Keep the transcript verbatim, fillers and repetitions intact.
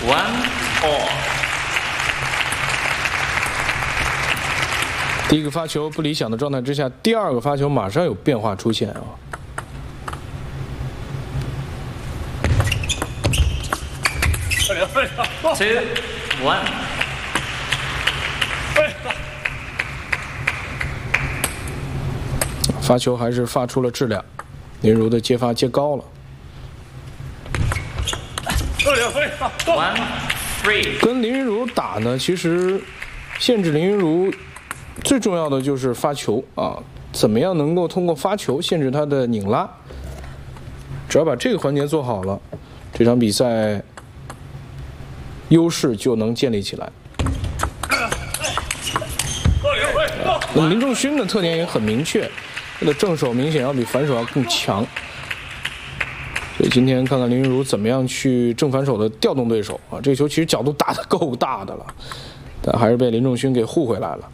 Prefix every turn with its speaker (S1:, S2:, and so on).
S1: One all。
S2: 第一个发球不理想的状态之下，第二个发球马上有变化出现啊。
S1: Two, one。
S2: 发球还是发出了质量，林如的接发接高了。
S1: One, three。
S2: 跟林云如打呢，其实限制林云如最重要的就是发球啊，怎么样能够通过发球限制他的拧拉？只要把这个环节做好了，这场比赛。 优势就能建立起来。那么林仲勋的特点也很明确，他的正手明显要比反手要更强。所以今天看看林云如怎么样去正反手的调动对手啊！这个球其实角度打得够大的了，但还是被林仲勋给护回来了。